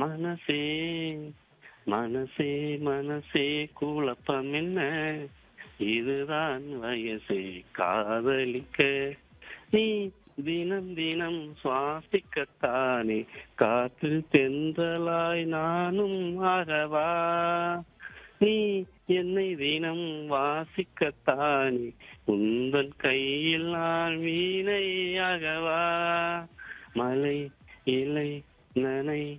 மனசே மனசே மனசே குழப்பம் என்ன, இதுதான் வயசே காதலிக்க. நீ தினம் தினம் சுவாசிக்கத்தானே காற்றில் தென்றலாய் நானும் ஆகவா. நீ என்னை தினம் வாசிக்கத்தானே உந்தன் கையில் நான் வீணையாகவா. மலை இலை நனை